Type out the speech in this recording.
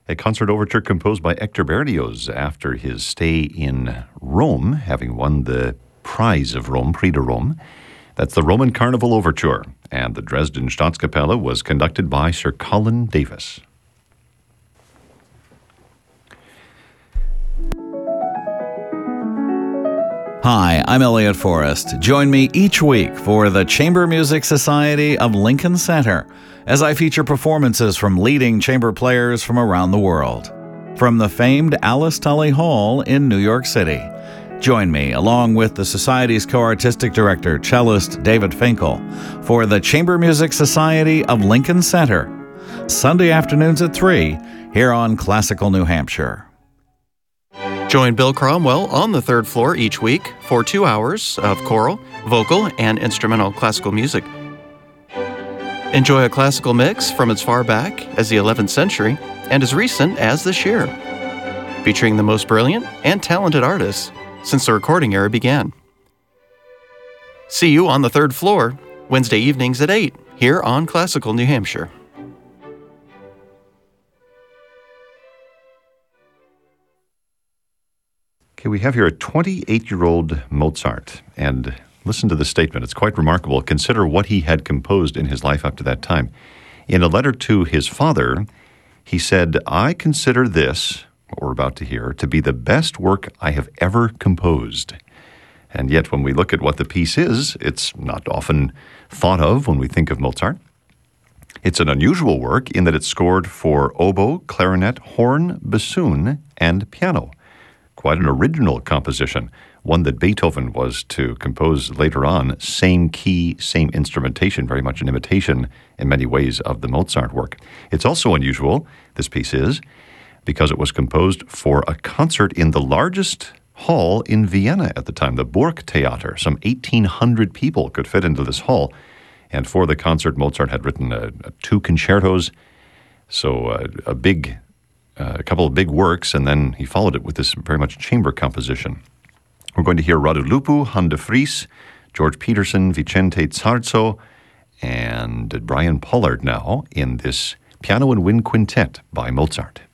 A concert overture composed by Hector Berlioz after his stay in Rome, having won the prize of Rome, Prix de Rome. That's the Roman Carnival Overture, and the Dresden Staatskapelle was conducted by Sir Colin Davis. Hi, I'm Elliot Forrest. Join me each week for the Chamber Music Society of Lincoln Center as I feature performances from leading chamber players from around the world. From the famed Alice Tully Hall in New York City. Join me, along with the Society's co-artistic director, cellist David Finkel, for the Chamber Music Society of Lincoln Center, Sunday afternoons at 3, here on Classical New Hampshire. Join Bill Cromwell on the third floor each week for 2 hours of choral, vocal, and instrumental classical music. Enjoy a classical mix from as far back as the 11th century and as recent as this year, featuring the most brilliant and talented artists since the recording era began. See you on the third floor, Wednesday evenings at 8, here on Classical New Hampshire. Okay, we have here a 28-year-old Mozart, and listen to the statement. It's quite remarkable. Consider what he had composed in his life up to that time. In a letter to his father, he said, "I consider this," what we're about to hear, "to be the best work I have ever composed." And yet, when we look at what the piece is, it's not often thought of when we think of Mozart. It's an unusual work in that it's scored for oboe, clarinet, horn, bassoon, and piano. Quite an original composition, one that Beethoven was to compose later on, same key, same instrumentation, very much an imitation in many ways of the Mozart work. It's also unusual, this piece is, because it was composed for a concert in the largest hall in Vienna at the time, the Burgtheater. Some 1,800 people could fit into this hall. And for the concert, Mozart had written 2 concertos, so a couple of big works, and then he followed it with this very much chamber composition. We're going to hear Radu Lupu, Han de Vries, George Peterson, Vicente Zarzo, and Brian Pollard now in this piano and wind quintet by Mozart.